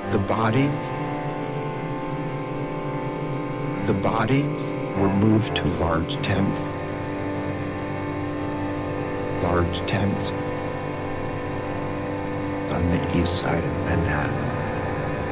The bodies were moved to large tents on the east side of Manhattan.